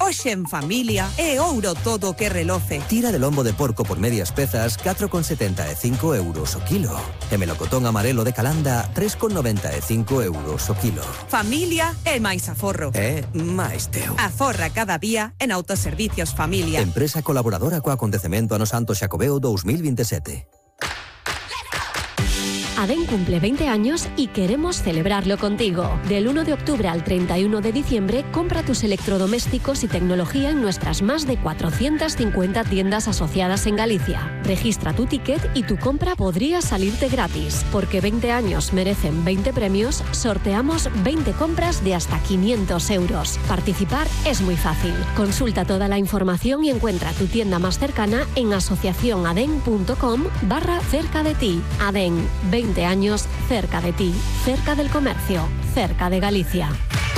Hoxe en familia é ouro todo o que reloce. Tira de lombo de porco por medias pezas 4,75 euros o kilo. E melocotón amarelo de Calanda 3,95 euros o kilo. Familia é máis aforro. É máis teu. Aforra cada día en Autoservicios Familia. Empresa colaboradora co acontecemento Ano Santo Xacobeo 2027. ADEN cumple 20 años y queremos celebrarlo contigo. Del 1 de octubre al 31 de diciembre, compra tus electrodomésticos y tecnología en nuestras más de 450 tiendas asociadas en Galicia. Registra tu ticket y tu compra podría salirte gratis. Porque 20 años merecen 20 premios, sorteamos 20 compras de hasta 500 euros. Participar es muy fácil. Consulta toda la información y encuentra tu tienda más cercana en asociacionaden.com/cerca de ti. ADEN, 20 años cerca de ti, cerca del comercio, cerca de Galicia.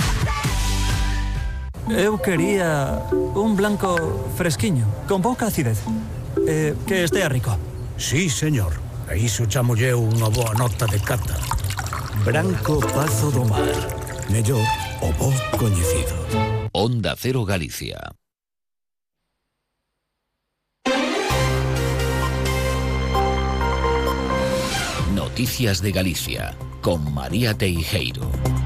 Eu quería un blanco fresquiño, con pouca acidez. Que estea rico. Sí, señor. A iso chamolle unha boa nota de cata. Branco Pazo do Mar. Mellor o bo coñecido. Onda Cero Galicia. Noticias de Galicia, con María Teijeiro.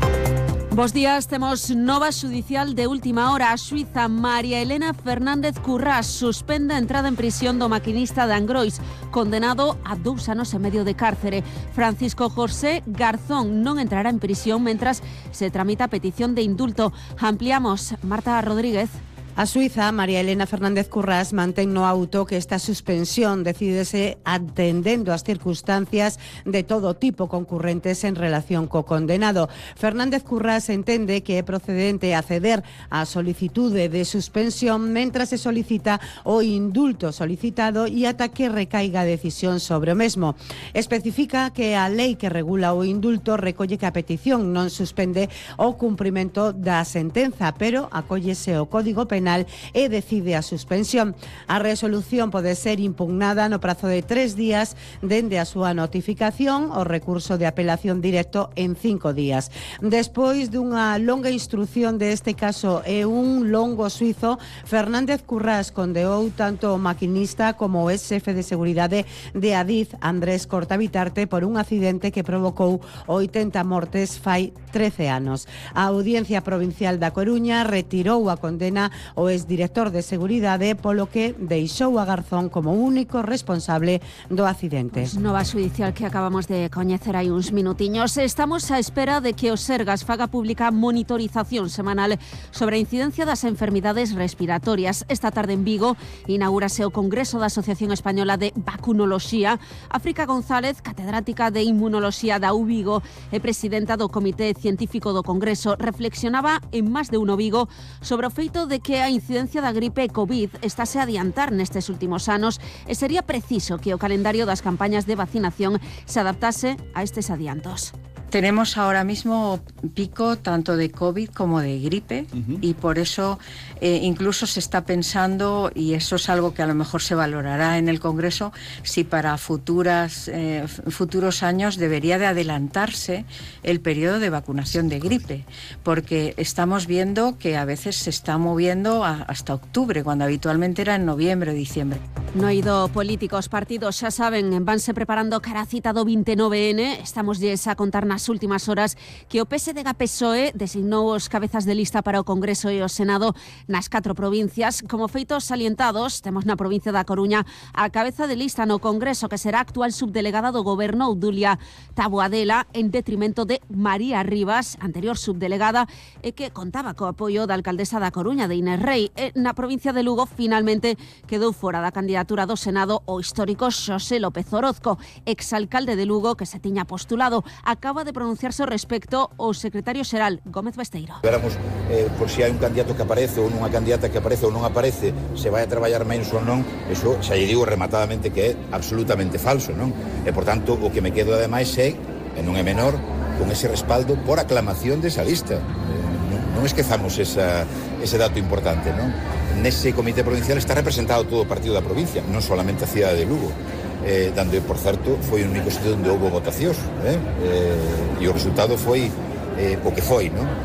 Bos días, temos nova xudicial de última hora. A xuíza María Elena Fernández Currás suspende a entrada en prisión do maquinista de Angrois, condenado a 2 anos e medio de cárcere. Francisco José Garzón non entrará en prisión mentras se tramita a petición de indulto. Ampliamos, Marta Rodríguez. A suiza María Elena Fernández Currás mantén no auto que esta suspensión decídese atendendo as circunstancias de todo tipo concurrentes en relación co condenado. Fernández Currás entende que é procedente acceder á solicitude de suspensión mentras se solicita o indulto solicitado e ata que recaiga a decisión sobre o mesmo. Especifica que a lei que regula o indulto recolle que a petición non suspende o cumprimento da sentenza, pero acóllese o Código Penal e decide a suspensión. A resolución pode ser impugnada no prazo de 3 días dende a súa notificación, o recurso de apelación directo en 5 días. Despois dunha longa instrucción deste caso e un longo suizo, Fernández Currás condeou tanto o maquinista como o ex-xefe de seguridade de Adif, Andrés Cortabitarte, por un accidente que provocou 80 mortes fai 13 anos. A Audiencia Provincial da Coruña retirou a condena o exdirector de seguridade, polo que deixou a Garzón como único responsable do accidente. Pues nova xudicial que acabamos de coñecer hai uns minutiños. Estamos á espera de que o Sergas faga pública monitorización semanal sobre a incidencia das enfermidades respiratorias. Esta tarde en Vigo inaugúrase o Congreso da Asociación Española de Vacunoloxía. África González, catedrática de Inmunoloxía da UVigo e presidenta do Comité Científico do Congreso, reflexionaba en Más de Uno Vigo sobre o feito de que a incidencia da gripe COVID estáse a adiantar nestes últimos anos e sería preciso que o calendario das campañas de vacinación se adaptase a estes adiantos. Tenemos ahora mismo pico tanto de COVID como de gripe y por eso incluso se está pensando, y eso es algo que a lo mejor se valorará en el Congreso, si para futuros años debería de adelantarse el periodo de vacunación de gripe, porque estamos viendo que a veces se está moviendo hasta octubre, cuando habitualmente era en noviembre o diciembre. No ido políticos, partidos, xa saben, vanse preparando cara a cita do 29N. Estamos a contar nas últimas horas que o PSDG-PSOE designou os cabezas de lista para o Congreso e o Senado nas 4 provincias. Como feitos salientados, temos na provincia da Coruña a cabeza de lista no Congreso, que será actual subdelegada do Goberno, Obdulia Taboadela, en detrimento de María Rivas, anterior subdelegada, e que contaba co apoio da alcaldesa da Coruña, de Inés Rei. Na provincia de Lugo, finalmente, quedou fora da candidatura do Senado o histórico Xosé López Orozco, exalcalde de Lugo, que se tiña postulado. Acaba de pronunciarse ao respecto o secretario xeral, Gómez Besteiro. Veramos por si hai un candidato que aparece ou unha candidata que aparece ou non aparece, se vai a traballar menos ou non, eso xa lle digo rematadamente que é absolutamente falso, non? E, por tanto, o que me quedo ademais é, e non é menor, con ese respaldo por aclamación desa lista. Non esquezamos ese dato importante, non? Nese comité provincial está representado todo o partido da provincia, non solamente a cidade de Lugo, donde, por certo, foi o único sitio onde houve votacións, e o resultado foi o que foi, non?